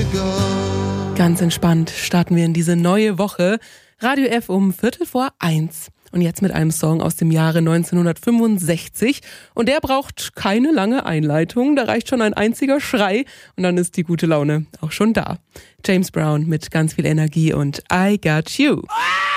Ganz entspannt starten wir in diese neue Woche. Radio F um 1:15. Und jetzt mit einem Song aus dem Jahre 1965. Und der braucht keine lange Einleitung. Da reicht schon ein einziger Schrei und dann ist die gute Laune auch schon da. James Brown mit ganz viel Energie und I Got You.